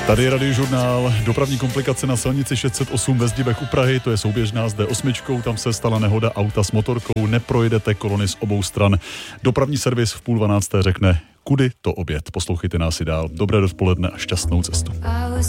Tady je Radiožurnál. Dopravní komplikace na silnici 608 ve Zdibech u Prahy, to je souběžná s D8, tam se stala nehoda auta s motorkou, neprojedete kolony z obou stran. Dopravní servis v 11:30 řekne, kudy to oběd. Poslouchejte nás i dál. Dobré dopoledne a šťastnou cestu.